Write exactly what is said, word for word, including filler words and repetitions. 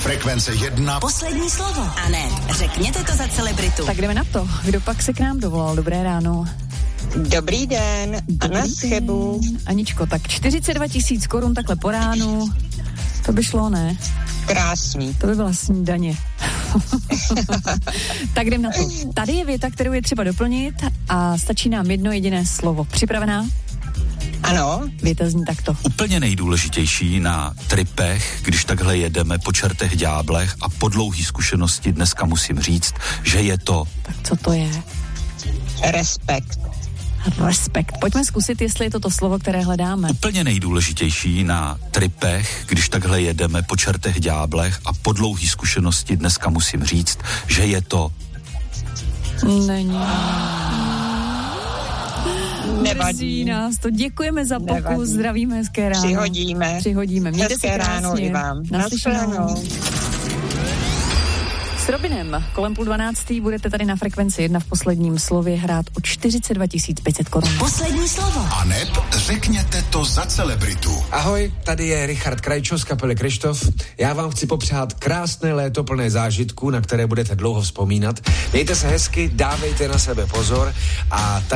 Frekvence jedna. Poslední slovo. A ne, řekněte to za celebritu. Tak jdeme na to. Kdo pak se k nám dovolal? Dobré ráno. Dobrý den. A na schebu. Aničko, tak čtyřicet dva tisíc korun takhle po ránu. To by šlo, ne? Krásný. To by byla snídaně. Tak jdem na to. Tady je věta, kterou je třeba doplnit a stačí nám jedno jediné slovo. Připravená? Ano. Věta zní takto. Úplně nejdůležitější na tripech, když takhle jedeme po čertech ďáblech a po dlouhý zkušenosti dneska musím říct, že je to... Tak co to je? Respekt. Respekt. Pojďme zkusit, jestli je to to slovo, které hledáme. Úplně nejdůležitější na tripech, když takhle jedeme po čertech ďáblech a po dlouhý zkušenosti dneska musím říct, že je to... Není. Nevadí. nás to. Děkujeme za pokus, Nevadí. Zdravíme, hezké ráno. Přihodíme. Přihodíme. Mějte Hezké se krásně. ráno i vám. Naslyšenou. S Robinem kolem půl dvanáctý budete tady na Frekvenci jedna v posledním slově hrát o čtyřicet dva tisíc pět set korun. Poslední slovo. A neb řekněte to za celebritu. Ahoj, tady je Richard Krajčo z kapely Krištof. Já vám chci popřát krásné léto plné zážitků, na které budete dlouho vzpomínat. Mějte se hezky, dávejte na sebe pozor a